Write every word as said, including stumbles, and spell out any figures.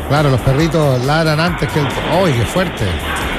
Claro, los perritos ladran antes que el... ¡Uy, qué fuerte!